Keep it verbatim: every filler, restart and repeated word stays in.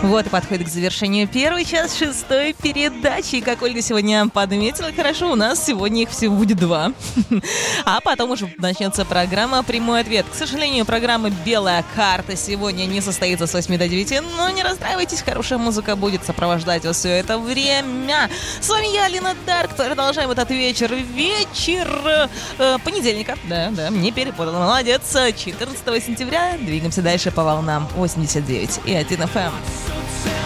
Вот и подходит к завершению первый час шестой передачи. И как Ольга сегодня подметила, хорошо, у нас сегодня их всего будет два. А потом уже начнется программа «Прямой ответ». К сожалению, программа «Белая карта» сегодня не состоится с восьми до девяти, но не расстраивайтесь, хорошая музыка будет сопровождать вас все это время. С вами я, Алина Дарк. Продолжаем этот вечер. Вечер э, понедельника. Да, да, мне перепутала. Молодец. четырнадцатого сентября. Двигаемся дальше по волнам восемьдесят девять и один эф эм.